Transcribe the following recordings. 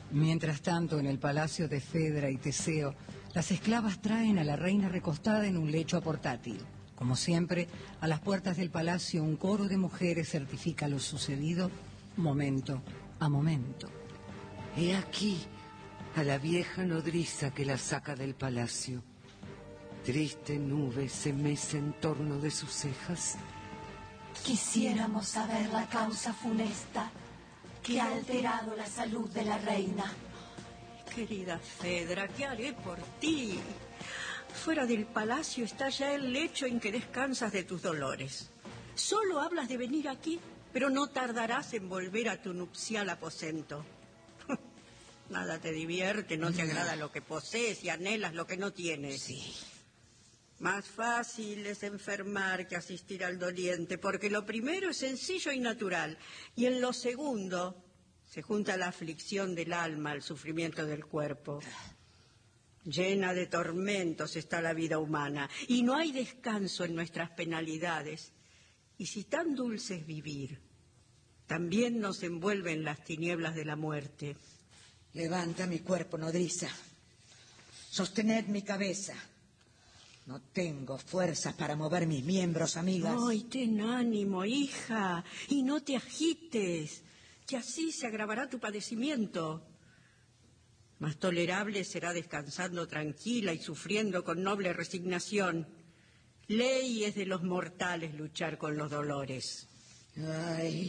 Mientras tanto, en el palacio de Fedra y Teseo, las esclavas traen a la reina recostada en un lecho portátil. Como siempre, a las puertas del palacio un coro de mujeres certifica lo sucedido momento a momento. He aquí a la vieja nodriza que la saca del palacio. Triste nube se mece en torno de sus cejas. Quisiéramos saber la causa funesta que ha alterado la salud de la reina. Querida Fedra, ¿qué haré por ti? Fuera del palacio está ya el lecho en que descansas de tus dolores. Solo hablas de venir aquí, pero no tardarás en volver a tu nupcial aposento. Nada te divierte, no te agrada lo que posees y anhelas lo que no tienes. Sí. Más fácil es enfermar que asistir al doliente, porque lo primero es sencillo y natural, y en lo segundo se junta la aflicción del alma al sufrimiento del cuerpo. Llena de tormentos está la vida humana, y no hay descanso en nuestras penalidades. Y si tan dulce es vivir, también nos envuelven las tinieblas de la muerte. Levanta mi cuerpo, nodriza. Sostened mi cabeza. No tengo fuerzas para mover mis miembros, amigas. Ay, ten ánimo, hija, y no te agites, que así se agravará tu padecimiento. Más tolerable será descansando tranquila y sufriendo con noble resignación. Ley es de los mortales luchar con los dolores. Ay,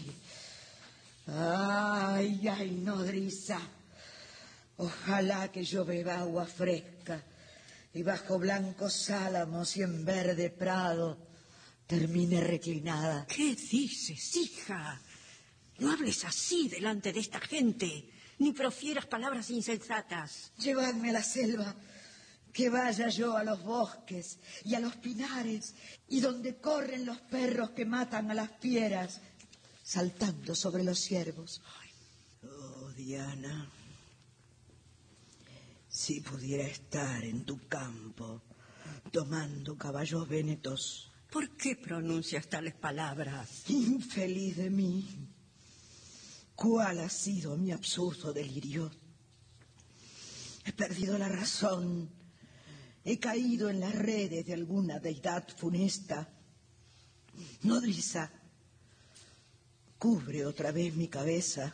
nodriza. Ojalá que yo beba agua fresca y bajo blancos álamos y en verde prado termine reclinada. ¿Qué dices, hija? No hables así delante de esta gente, ni profieras palabras insensatas. Llevadme a la selva, que vaya yo a los bosques y a los pinares, y donde corren los perros que matan a las fieras, saltando sobre los ciervos. Oh, Diana, si pudiera estar en tu campo, tomando caballos vénetos. ¿Por qué pronuncias tales palabras? Infeliz de mí. ¿Cuál ha sido mi absurdo delirio? He perdido la razón. He caído en las redes de alguna deidad funesta. Nodriza, cubre otra vez mi cabeza.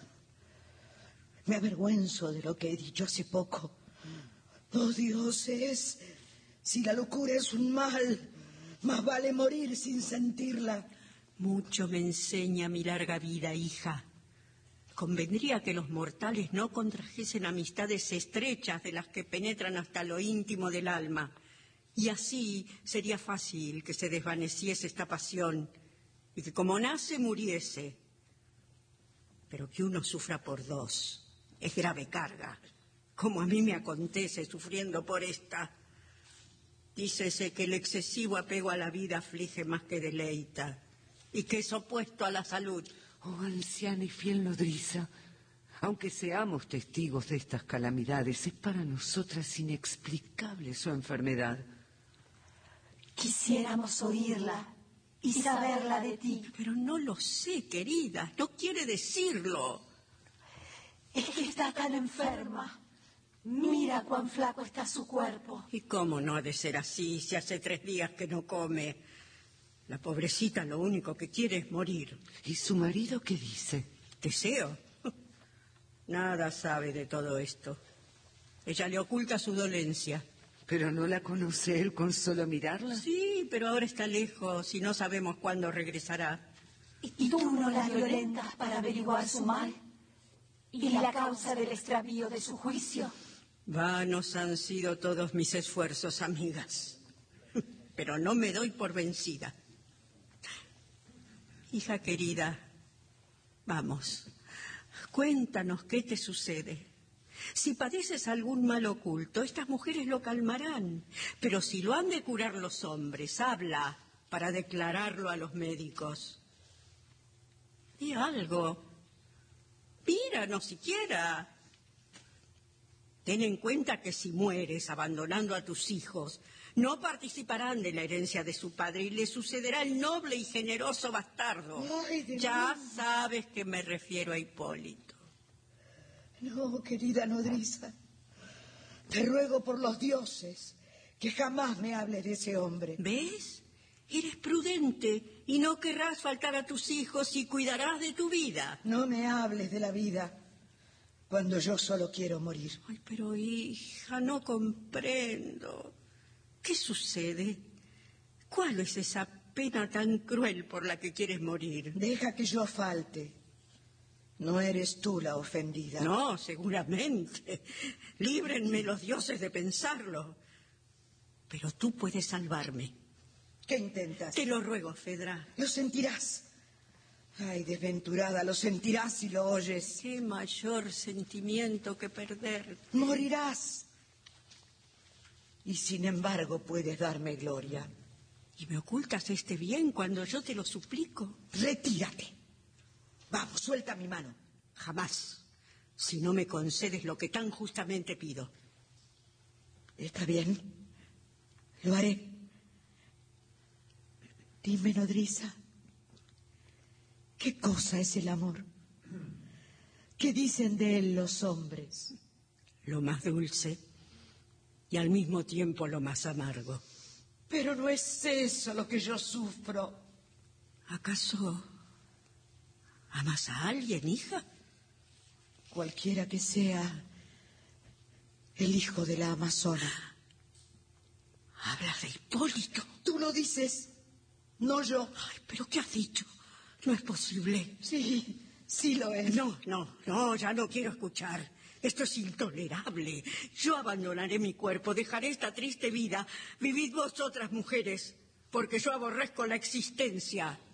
Me avergüenzo de lo que he dicho hace poco. Oh, dioses, si la locura es un mal, más vale morir sin sentirla. Mucho me enseña mi larga vida, hija. Convendría que los mortales no contrajesen amistades estrechas de las que penetran hasta lo íntimo del alma. Y así sería fácil que se desvaneciese esta pasión y que como nace muriese. Pero que uno sufra por dos es grave carga, como a mí me acontece sufriendo por esta. Dícese que el excesivo apego a la vida aflige más que deleita, y que es opuesto a la salud. Oh, anciana y fiel nodriza, aunque seamos testigos de estas calamidades, es para nosotras inexplicable su enfermedad. Quisiéramos oírla y saberla de ti. Pero no lo sé, querida, no quiere decirlo. Es que está tan enferma. Mira cuán flaco está su cuerpo. ¿Y cómo no ha de ser así si hace 3 días que no come? La pobrecita lo único que quiere es morir. ¿Y su marido qué dice? ¿Teseo? Nada sabe de todo esto. Ella le oculta su dolencia. ¿Pero no la conoce él con solo mirarla? Sí, pero ahora está lejos y no sabemos cuándo regresará. ¿Y tú no la violentas para averiguar su mal? ¿Y la causa del extravío de su juicio? Vanos han sido todos mis esfuerzos, amigas. Pero no me doy por vencida. Hija querida, vamos, cuéntanos qué te sucede. Si padeces algún mal oculto, estas mujeres lo calmarán. Pero si lo han de curar los hombres, habla para declararlo a los médicos. Di algo. Míranos siquiera. Ten en cuenta que si mueres abandonando a tus hijos, no participarán de la herencia de su padre y le sucederá el noble y generoso bastardo. Ay, ya sabes que me refiero a Hipólito. No, querida nodriza. Te ruego por los dioses que jamás me hables de ese hombre. ¿Ves? Eres prudente y no querrás faltar a tus hijos y cuidarás de tu vida. No me hables de la vida cuando yo solo quiero morir. Ay, pero hija, no comprendo. ¿Qué sucede? ¿Cuál es esa pena tan cruel por la que quieres morir? Deja que yo falte. No eres tú la ofendida. No, seguramente. Líbrenme los dioses de pensarlo. Pero tú puedes salvarme. ¿Qué intentas? Te lo ruego, Fedra. Lo sentirás. Ay, desventurada, lo sentirás si lo oyes. Qué mayor sentimiento que perder. Morirás. Y sin embargo puedes darme gloria. ¿Y me ocultas este bien cuando yo te lo suplico? Retírate. Vamos, suelta mi mano. Jamás, si no me concedes lo que tan justamente pido. Está bien. Lo haré. Dime, nodriza, ¿qué cosa es el amor? ¿Qué dicen de él los hombres? Lo más dulce y al mismo tiempo lo más amargo. Pero no es eso lo que yo sufro. ¿Acaso amas a alguien, hija? Cualquiera que sea el hijo de la amazona. Hablas de Hipólito. Tú lo dices, no yo. Ay, ¿pero qué has dicho? No es posible. Sí, sí lo es. No, ya no quiero escuchar. Esto es intolerable. Yo abandonaré mi cuerpo, dejaré esta triste vida. Vivid vosotras, mujeres, porque yo aborrezco la existencia.